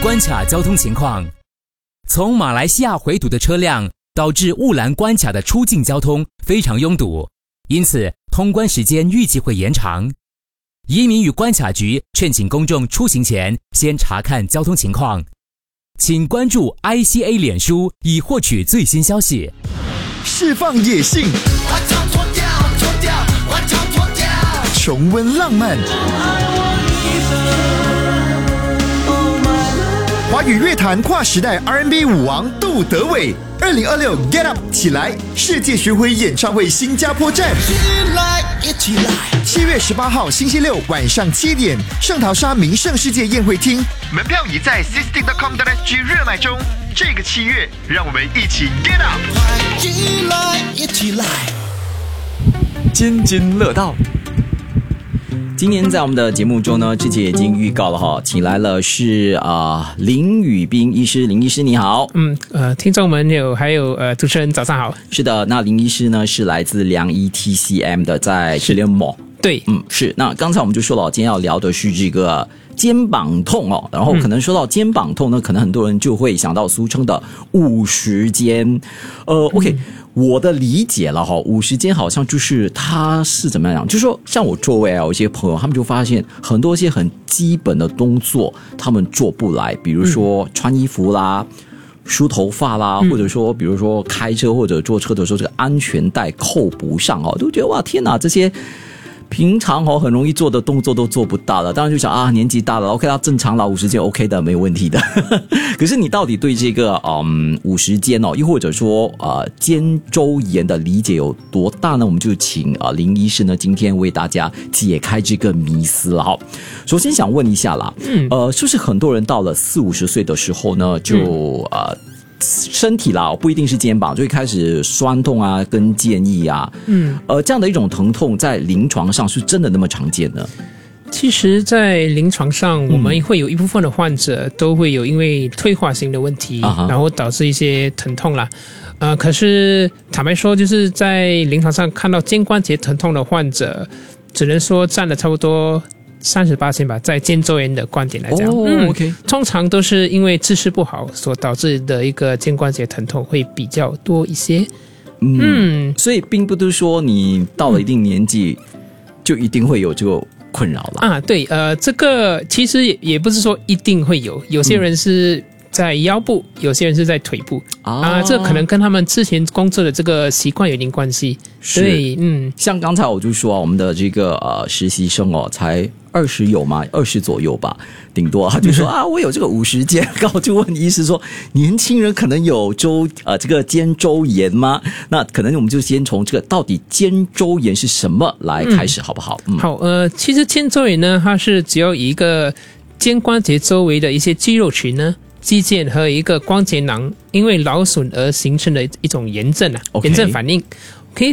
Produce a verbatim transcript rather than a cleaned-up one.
关卡交通情况。从马来西亚回堵的车辆导致雾兰关卡的出境交通非常拥堵，因此通关时间预计会延长。移民与关卡局劝请公众出行前先查看交通情况。请关注 I C A 脸书以获取最新消息。 释放野性，重温浪漫。华语乐坛跨时代 R and B 舞王杜德伟，二零二六 Get Up 起来世界巡回演唱会新加坡站，七月十八号星期六晚上七点，圣淘沙名胜世界宴会厅，门票已在 system dot com dot s g 热卖中。这个七月，让我们一起 Get Up， 起来一起来， 津津乐道。今年在我们的节目中呢，之前已经预告了哈，请来了是啊、呃、林宇彬医师，林医师你好。 嗯呃，听众们有还有呃主持人早上好。 是的，那林医师呢是来自良医 T C M 的，在士林 Mall。 对， 嗯是。那刚才我们就说了，今天要聊的是这个肩膀痛哦，然后可能说到肩膀痛呢，嗯、可能很多人就会想到俗称的五十肩。呃 ，OK。嗯我的理解了哈，五十肩好像就是它是怎么样，就是说像我周围啊有一些朋友，他们就发现很多一些很基本的动作他们做不来，比如说穿衣服啦、梳头发啦，嗯、或者说比如说开车或者坐车的时候这个安全带扣不上哦，都觉得哇天哪，这些平常哦很容易做的动作都做不到了，当然就想啊年纪大了 OK 啦，正常啦，五十肩 OK 的，没有问题的。可是你到底对这个嗯五十肩哦，又或者说呃肩周炎的理解有多大呢？我们就请啊、呃、林医师呢今天为大家解开这个迷思了哈。首先想问一下啦，嗯呃是不是很多人到了四五十岁的时候呢，就、嗯、呃。身体啦，不一定是肩膀，就会开始酸痛啊，跟腱翼啊，嗯，呃，这样的一种疼痛，在临床上是真的那么常见呢？ 其实，在临床上，我们会有一部分的患者都会有因为退化性的问题，嗯、然后导致一些疼痛啦。呃，可是坦白说，就是在临床上看到肩关节疼痛的患者，只能说占了差不多三十八%吧，在肩周炎的观点来讲， 哦、 嗯 ，OK， 通常都是因为姿势不好所导致的一个肩关节疼痛会比较多一些。 嗯，嗯所以并不是说你到了一定年纪、嗯、就一定会有这个困扰了啊。对，呃，这个其实 也, 也不是说一定会有，有些人是在腰部，有些人是在腿部、哦、啊，这可能跟他们之前工作的这个习惯有点关系。对，嗯， 像刚才我就说、啊、我们的这个呃实习生哦，才二十有吗？二十左右吧，顶多他就说啊，我有这个五十肩，然后就问医师说，年轻人可能有周呃这个肩周炎吗？那可能我们就先从这个到底肩周炎是什么来开始，嗯、好不好？嗯， 好，呃，其实肩周炎呢，它是只要一个肩关节周围的一些肌肉群呢。肌腱和一个关节囊因为劳损而形成的一种炎症啊， okay. 炎症反应，